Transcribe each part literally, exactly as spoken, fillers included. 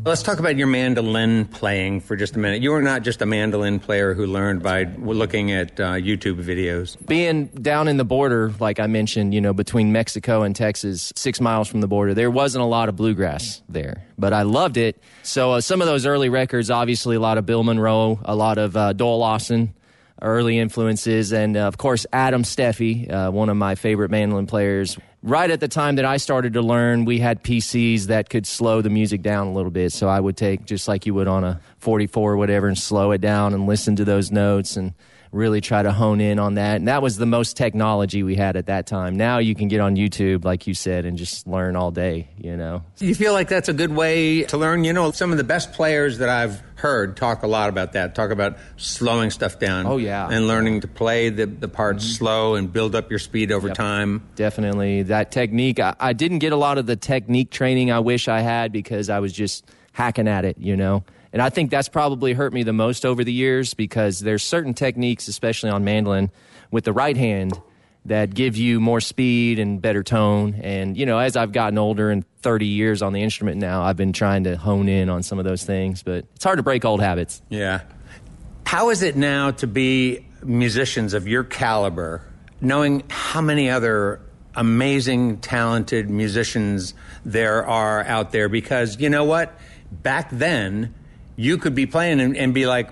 Let's talk about your mandolin playing for just a minute. You were not just a mandolin player who learned by looking at uh, YouTube videos. Being down in the border, like I mentioned, you know, between Mexico and Texas, six miles from the border, there wasn't a lot of bluegrass there, but I loved it. So uh, some of those early records, obviously a lot of Bill Monroe, a lot of uh, Doyle Lawson, early influences, and uh, of course Adam Steffi, uh, one of my favorite mandolin players. Right at the time that I started to learn, we had P Cs that could slow the music down a little bit, so I would take, just like you would on a forty-four or whatever, and slow it down and listen to those notes and really try to hone in on that. And that was the most technology we had at that time. Now you can get on YouTube, like you said, and just learn all day, you know. You feel like that's a good way to learn? You know, some of the best players that I've heard talk a lot about that, talk about slowing stuff down. Oh, yeah. And learning to play the, the parts mm-hmm. slow and build up your speed over yep. time. Definitely. That technique, I, I didn't get a lot of the technique training I wish I had because I was just hacking at it, you know. And I think that's probably hurt me the most over the years because there's certain techniques, especially on mandolin, with the right hand that give you more speed and better tone. And, you know, as I've gotten older and thirty years on the instrument now, I've been trying to hone in on some of those things. But it's hard to break old habits. Yeah. How is it now to be musicians of your caliber, knowing how many other amazing, talented musicians there are out there? Because, you know what? Back then, you could be playing and, and be like,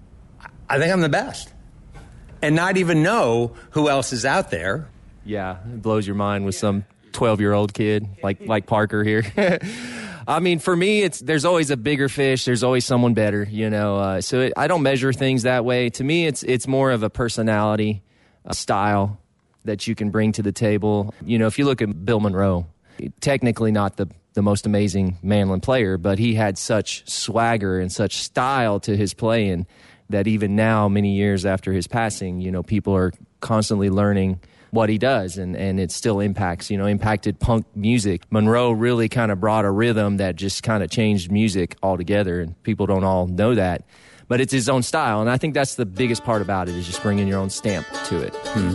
I think I'm the best, and not even know who else is out there. Yeah, it blows your mind with some twelve-year-old kid like like Parker here. I mean, for me, it's there's always a bigger fish. There's always someone better, you know. Uh, so it, I don't measure things that way. To me, it's it's more of a personality, a style that you can bring to the table. You know, if you look at Bill Monroe, technically not the the most amazing mandolin player, but he had such swagger and such style to his playing that even now, many years after his passing, you know, people are constantly learning what he does, and, and it still impacts, you know, impacted punk music. Monroe really kind of brought a rhythm that just kind of changed music altogether, and people don't all know that. But it's his own style, and I think that's the biggest part about it, is just bringing your own stamp to it. Hmm.